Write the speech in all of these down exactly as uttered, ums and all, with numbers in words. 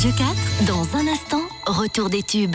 Radio quatre, dans un instant, retour des tubes.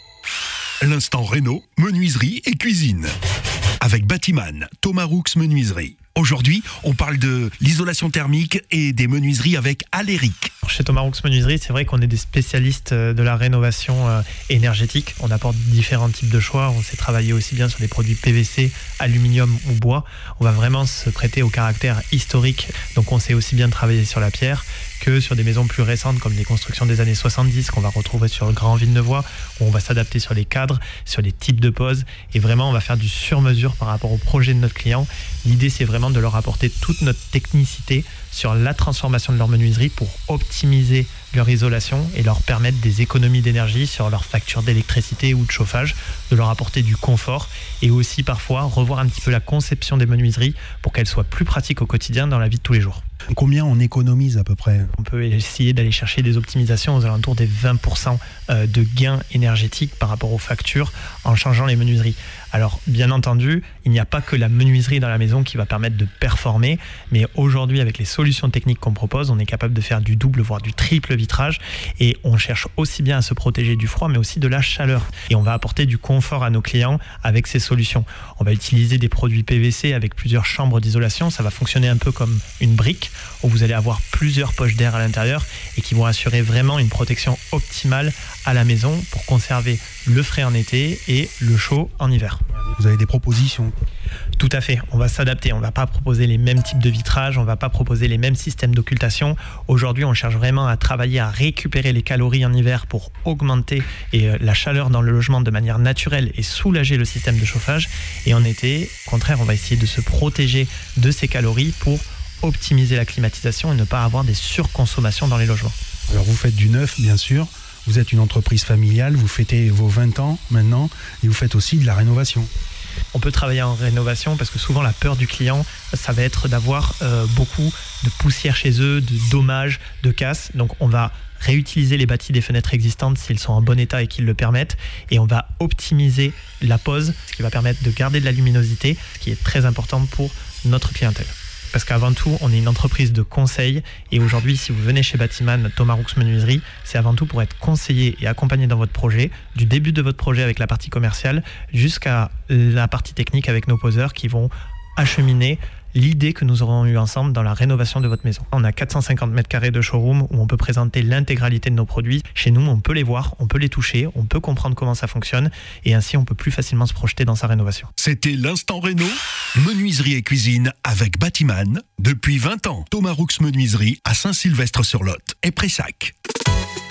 L'instant Réno, menuiserie et cuisine. Avec Batiman, Thomas Roux Menuiserie. Aujourd'hui, on parle de l'isolation thermique et des menuiseries avec Aléric. Chez Thomas Roux Menuiserie, c'est vrai qu'on est des spécialistes de la rénovation énergétique. On apporte différents types de choix. On sait travailler aussi bien sur des produits P V C, aluminium ou bois. On va vraiment se prêter au caractère historique. Donc on sait aussi bien travailler sur la pierre que sur des maisons plus récentes comme des constructions des années soixante-dix qu'on va retrouver sur le Grand Villeneuvois, où on va s'adapter sur les cadres, sur les types de poses, et vraiment on va faire du sur-mesure par rapport au projet de notre client. L'idée, c'est vraiment de leur apporter toute notre technicité sur la transformation de leur menuiserie pour optimiser leur isolation et leur permettre des économies d'énergie sur leur facture d'électricité ou de chauffage, de leur apporter du confort et aussi parfois revoir un petit peu la conception des menuiseries pour qu'elles soient plus pratiques au quotidien dans la vie de tous les jours. Combien on économise à peu près ? On peut essayer d'aller chercher des optimisations aux alentours des vingt pour cent de gains énergétiques par rapport aux factures en changeant les menuiseries. Alors bien entendu, il n'y a pas que la menuiserie dans la maison qui va permettre de performer, mais aujourd'hui avec les solutions techniques qu'on propose, on est capable de faire du double voire du triple vitrage et on cherche aussi bien à se protéger du froid mais aussi de la chaleur. Et on va apporter du confort à nos clients avec ces solutions. On va utiliser des produits P V C avec plusieurs chambres d'isolation, ça va fonctionner un peu comme une brique où vous allez avoir plusieurs poches d'air à l'intérieur et qui vont assurer vraiment une protection optimale à la maison pour conserver le frais en été et le chaud en hiver. Vous avez des propositions ? Tout à fait, on va s'adapter, on ne va pas proposer les mêmes types de vitrages, on ne va pas proposer les mêmes systèmes d'occultation. Aujourd'hui, on cherche vraiment à travailler à récupérer les calories en hiver pour augmenter et, euh, la chaleur dans le logement de manière naturelle et soulager le système de chauffage. Et en été, au contraire, on va essayer de se protéger de ces calories pour optimiser la climatisation et ne pas avoir des surconsommations dans les logements. Alors vous faites du neuf, bien sûr. Vous êtes une entreprise familiale, vous fêtez vos vingt ans maintenant et vous faites aussi de la rénovation. On peut travailler en rénovation parce que souvent la peur du client, ça va être d'avoir euh, beaucoup de poussière chez eux, de dommages, de casse. Donc on va réutiliser les bâtis des fenêtres existantes s'ils sont en bon état et qu'ils le permettent. Et on va optimiser la pose, ce qui va permettre de garder de la luminosité, ce qui est très important pour notre clientèle. Parce qu'avant tout, on est une entreprise de conseil et aujourd'hui, si vous venez chez Batiman, Thomas Roux Menuiserie, c'est avant tout pour être conseillé et accompagné dans votre projet, du début de votre projet avec la partie commerciale jusqu'à la partie technique avec nos poseurs qui vont acheminer l'idée que nous aurons eue ensemble dans la rénovation de votre maison. On a quatre cent cinquante mètres carrés de showroom où on peut présenter l'intégralité de nos produits. Chez nous, on peut les voir, on peut les toucher, on peut comprendre comment ça fonctionne et ainsi on peut plus facilement se projeter dans sa rénovation. C'était l'instant Réno, menuiserie et cuisine avec Batiman depuis vingt ans. Thomas Roux Menuiserie à Saint-Sylvestre-sur-Lot et Pressac.